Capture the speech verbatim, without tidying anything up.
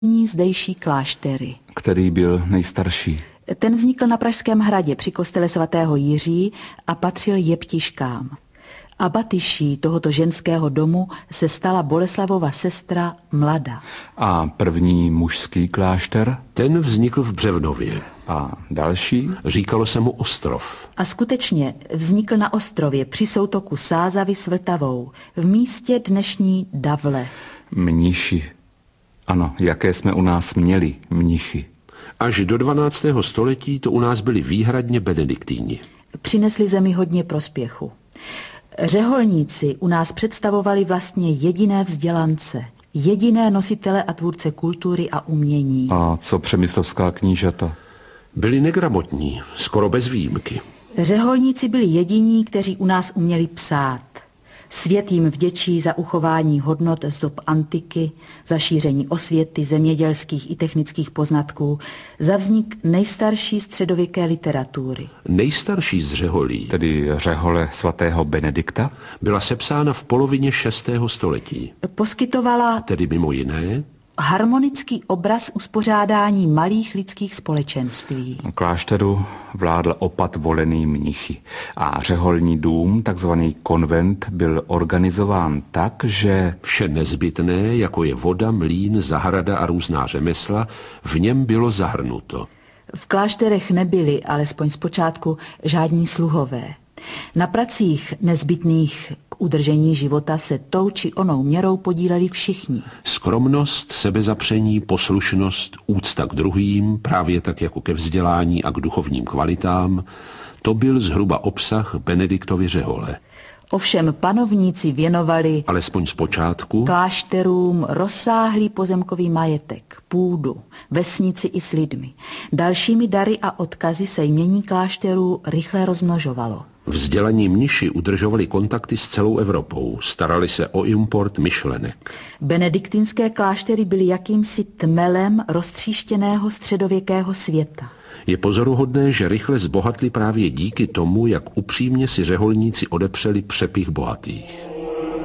zdejší kláštery. Který byl nejstarší? Ten vznikl na Pražském hradě při kostele svatého Jiří a patřil jeptiškám. Abatyší tohoto ženského domu se stala Boleslavova sestra Mlada. A první mužský klášter? Ten vznikl v Břevnově. A další? Říkalo se mu Ostrov. A skutečně vznikl na ostrově při soutoku Sázavy s Vltavou, v místě dnešní Davle. Mniši. Ano, jaké jsme u nás měli mnichy. Až do dvanáctého století to u nás byli výhradně benediktíni. Přinesli zemi hodně prospěchu. Řeholníci u nás představovali vlastně jediné vzdělance, jediné nositele a tvůrce kultury a umění. A co přemyslovská knížata? Byli negramotní, skoro bez výjimky. Řeholníci byli jediní, kteří u nás uměli psát. Svět jim vděčí za uchování hodnot z dob antiky, za šíření osvěty, zemědělských i technických poznatků, za vznik nejstarší středověké literatury. Nejstarší z řeholí, Tedy řehole svatého Benedikta? byla sepsána v polovině šestého století. Poskytovala Tedy mimo jiné harmonický obraz uspořádání malých lidských společenství. Klášteru vládl opat volený mnichy a řeholní dům, takzvaný konvent, byl organizován tak, že vše nezbytné, jako je voda, mlýn, zahrada a různá řemesla, v něm bylo zahrnuto. V klášterech nebyli, alespoň zpočátku, žádní sluhové. Na pracích nezbytných k udržení života se tou či onou měrou podíleli všichni. Skromnost, sebezapření, poslušnost, úcta k druhým, právě tak jako ke vzdělání a k duchovním kvalitám, to byl zhruba obsah Benediktovy řehole. Ovšem panovníci věnovali Alespoň zpočátku klášterům rozsáhlý pozemkový majetek, půdu, vesnici i s lidmi. Dalšími dary a odkazy se jmění klášterů rychle rozmnožovalo. vzdělaní mniši udržovali kontakty s celou Evropou, starali se o import myšlenek. Benediktinské kláštery byly jakýmsi tmelem roztříštěného středověkého světa. Je pozoruhodné, že rychle zbohatli právě díky tomu, jak upřímně si řeholníci odepřeli přepych bohatých.